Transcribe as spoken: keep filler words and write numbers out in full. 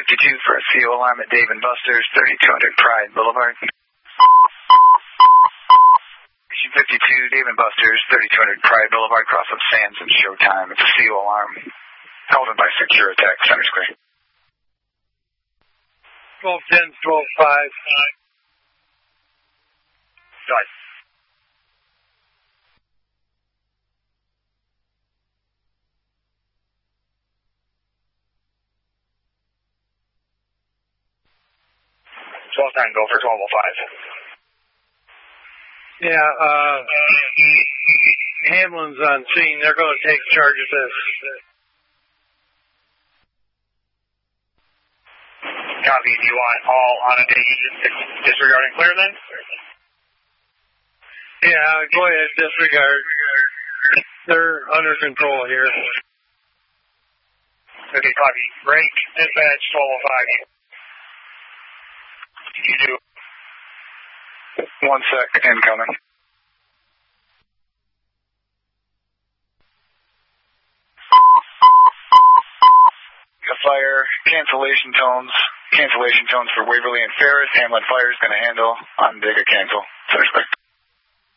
fifty-two for a C O alarm at Dave and Buster's, thirty-two hundred Pride Boulevard. Station fifty-two, Dave and Buster's, thirty-two hundred Pride Boulevard, cross up Sands and Showtime. It's a C O alarm. Held in by Securitech, Center Square. twelve ten, twelve five. Right. twelve ten, go for twelve oh five. Yeah, uh, Hamlin's on scene. They're going to take charge of this. Copy. Do you want all on a day disregarding clear then? Yeah, go ahead, disregard. They're under control here. Okay, copy. Break, dispatch, twelve oh five. You do. One sec, incoming. Fire, cancellation tones, cancellation tones for Waverly and Ferris. Hamlin Fire is going to handle on Digga cancel. Center Square.